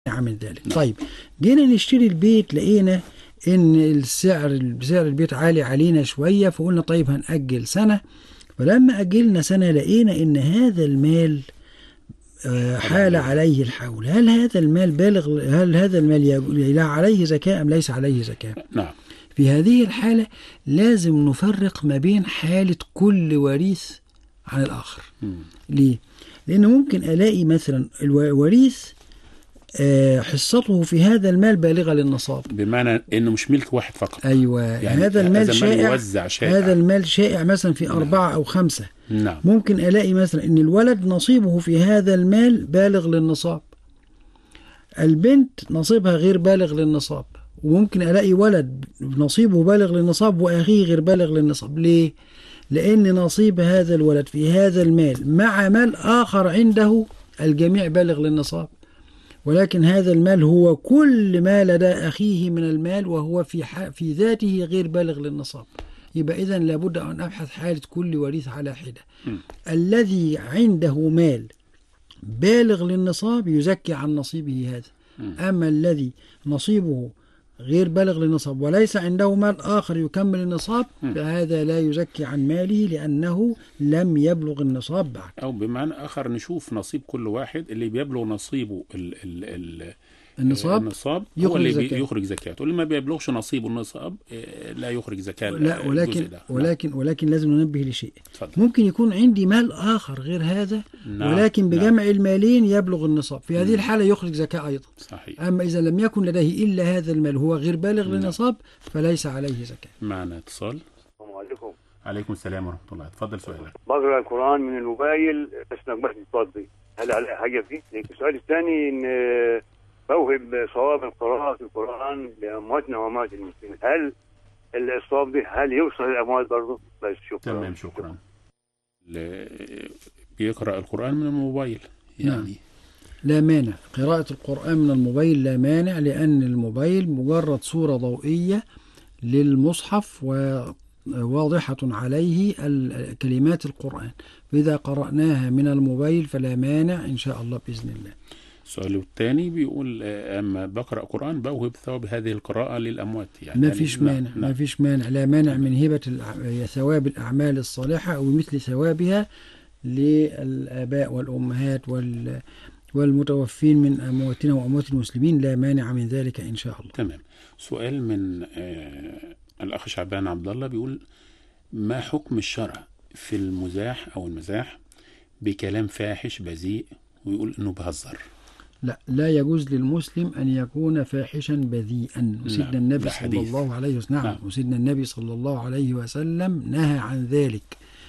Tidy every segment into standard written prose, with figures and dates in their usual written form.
من ذلك. طيب، جينا نشتري البيت لقينا ان سعر البيت عالي علينا شوية، فقلنا طيب هنأجل سنة. فلما أجلنا سنة لقينا ان هذا المال حال عليه الحول. هل هذا المال بالغ؟ هل هذا المال عليه زكاة أم ليس عليه زكاة؟ نعم. في هذه الحالة لازم نفرق ما بين حالة كل وريث عن الآخر. ليه؟ لأنه ممكن ألاقي مثلا الوريث حصته في هذا المال بالغة للنصاب، بمعنى انه مش ملك واحد فقط. أيوة، يعني هذا المال شائع، يوزع شائع. هذا المال شائع مثلا في 4 أو 5. نعم. ممكن ألاقي مثلا أن الولد نصيبه في هذا المال بالغ للنصاب، البنت نصيبها غير بالغ للنصاب، وممكن ألاقي ولد نصيبه بالغ للنصاب وأخيه غير بالغ للنصاب. ليه؟ لأن نصيب هذا الولد في هذا المال مع مال آخر عنده الجميع بالغ للنصاب، ولكن هذا المال هو كل ما لدى أخيه من المال وهو في ذاته غير بالغ للنصاب. يبقى إذن لابد أن أبحث حالة كل وريث على حدة. الذي عنده مال بالغ للنصاب يزكي عن نصيبه هذا. أما الذي نصيبه غير بالغ للنصاب وليس عنده مال آخر يكمل النصاب، فهذا لا يزكي عن ماله لأنه لم يبلغ النصاب بعد. أو بمعنى آخر نشوف نصيب كل واحد، اللي بيبلغ نصيبه النصاب هو اللي يخرج زكاة، واللي ما بيبلغش نصيبه النصاب لا يخرج زكاة. لا، ولكن لازم ننبه لشيء. ممكن يكون عندي مال آخر غير هذا، ولكن بجمع المالين يبلغ النصاب، في هذه الحالة يخرج زكاة أيضا. صحيح. أما إذا لم يكن لديه إلا هذا المال هو غير بالغ للنصاب فليس عليه زكاة. معنا اتصال. السلام عليكم. عليكم السلام ورحمة الله. تفضل سؤالك. بقرأ القرآن من الموبايل بس نقبح الصوت، هل على حاجة فيه؟ السؤال الثاني إن بوهب صواب القراءة في القرآن لأمواتنا وأموات المسلمين، هل الصواب ده هل يوصل للأموات برضه؟ بس شكرا. تمام، شكرا. بيقرأ القرآن من الموبايل يعني لا مانع، قراءة القرآن من الموبايل لا مانع، لأن الموبايل مجرد صورة ضوئية للمصحف وواضحة عليه كلمات القرآن، فإذا قرأناها من الموبايل فلا مانع إن شاء الله بإذن الله. السؤال الثاني بيقول أما بقرأ قرآن بوهب ثواب هذه القراءة للأموات، يعني ما فيش مانع. ما فيش مانع، لا مانع من هبة ثواب الأعمال الصالحة أو مثل ثوابها للآباء والأمهات والمتوفين من أمواتنا وأموات المسلمين، لا مانع من ذلك إن شاء الله. تمام. سؤال من الأخ شعبان عبد الله بيقول ما حكم الشرع في المزاح أو المزاح بكلام فاحش بذيء ويقول إنه بهزر؟ لا يجوز للمسلم أن يكون فاحشا بذيئا، وسيدنا النبي صلى الله عليه وسلم وسيدنا النبي صلى الله عليه وسلم نهى عن ذلك،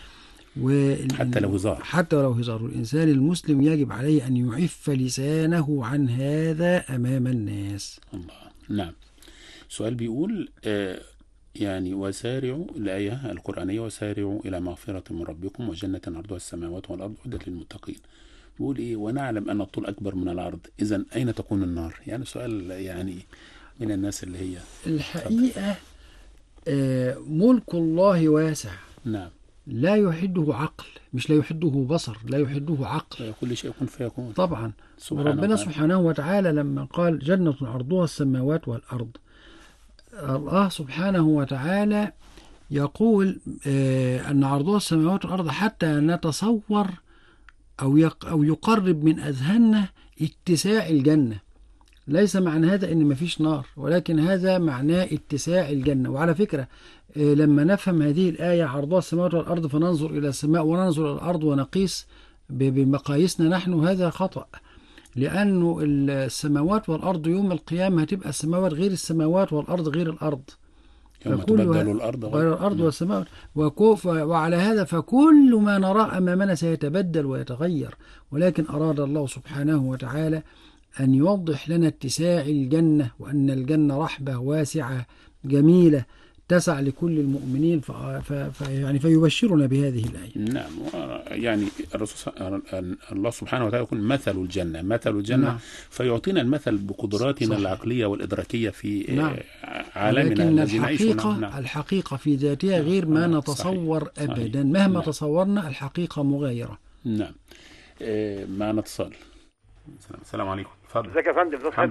حتى لو هزار. الإنسان المسلم يجب عليه أن يعف لسانه عن هذا أمام الناس. الله. نعم. سؤال بيقول يعني وسارعوا، الآية القرآنية وسارعوا إلى مغفرة من ربكم وجنة عرضها السماوات والأرض أعدت للمتقين، بيقول إيه ونعلم أن الطول أكبر من العرض، إذن أين تكون النار؟ يعني سؤال يعني من الناس اللي هي الحقيقة ملك الله واسع. نعم. لا يحده عقل، مش لا يحده بصر، لا يحده عقل. كل شيء يكون فيكون طبعا. وربنا سبحانه وتعالى لما قال جنة عرضها السماوات والأرض، الله سبحانه وتعالى يقول أن عرضها السماوات والأرض حتى نتصور أو يقرب من أذهاننا اتساع الجنة. ليس معنى هذا أن مفيش نار، ولكن هذا معناه اتساع الجنة. وعلى فكرة لما نفهم هذه الآية عرضها السماوات والأرض فننظر إلى السماء وننظر إلى الأرض ونقيس بمقاييسنا نحن، هذا خطأ، لأنه السماوات والأرض يوم القيامة هتبقى السماوات غير السماوات والأرض غير الأرض، تبدل الأرض غير الأرض والسماوات. وعلى هذا فكل ما نراه أمامنا سيتبدل ويتغير، ولكن أراد الله سبحانه وتعالى أن يوضح لنا اتساع الجنة، وأن الجنة رحبة واسعة جميلة تسع لكل المؤمنين، يعني فيبشرنا بهذه الآية. نعم. يعني الله سبحانه وتعالى يقول مثل الجنة نعم. فيعطينا المثل بقدراتنا العقلية والإدراكية في نعم. عالمنا الذي نعيش. نعم. الحقيقة في ذاتها غير ما نتصور أبدا. مهما تصورنا الحقيقة مغايرة. نعم. معنا اتصال. السلام عليكم. اتفضل. ازيك يا فندم؟